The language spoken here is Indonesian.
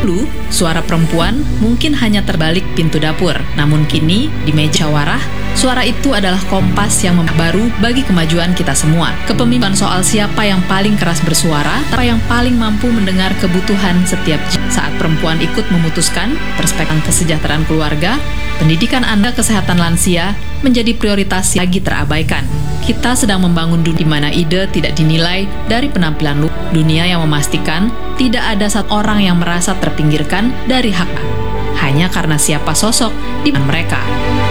Dulu, suara perempuan mungkin hanya terbalik pintu dapur. Namun kini, di meja musyawarah, suara itu adalah kompas yang baru bagi kemajuan kita semua. Kepemimpinan soal siapa yang paling keras bersuara, siapa yang paling mampu mendengar kebutuhan setiap saat perempuan ikut memutuskan perspektif kesejahteraan keluarga, pendidikan Anda, kesehatan lansia menjadi prioritas yang lagi terabaikan. Kita sedang membangun dunia di mana ide tidak dinilai dari penampilan luar, dunia yang memastikan tidak ada satu orang yang merasa terpinggirkan dari hak hanya karena siapa sosok di depan mereka.